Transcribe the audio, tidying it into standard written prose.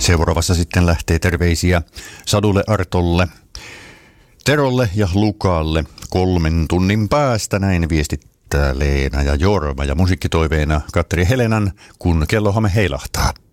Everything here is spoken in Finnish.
Seuraavassa sitten lähtee terveisiä Sadulle, Artolle, Terolle ja Lukalle 3 tunnin päästä. Näin viestittää Leena ja Jorma ja musiikkitoiveena Katri Helenan, kun kellohamme heilahtaa.